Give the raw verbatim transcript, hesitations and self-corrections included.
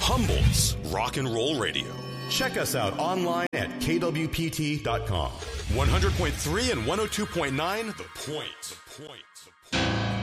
Humboldt's Rock and Roll Radio. Check us out online at K W P T dot com. one hundred point three and one oh two point nine, The Point. The Point.